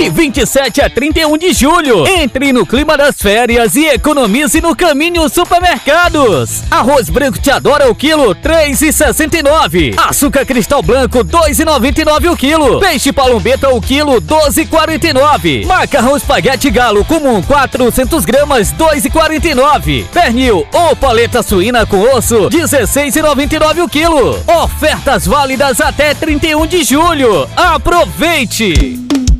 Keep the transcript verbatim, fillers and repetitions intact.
de vinte e sete a trinta e um de julho. Entre no clima das férias e economize no Caminho Supermercados. Arroz branco Te Adora o quilo, três reais e sessenta e nove centavos. Açúcar Cristal Branco, dois reais e noventa e nove centavos o quilo. Peixe Palumbeta o quilo, doze reais e quarenta e nove centavos. Macarrão Espaguete Galo comum, quatrocentas gramas, dois reais e quarenta e nove centavos. Pernil ou paleta suína com osso, dezesseis reais e noventa e nove centavos o quilo. Ofertas válidas até trinta e um de julho. Aproveite!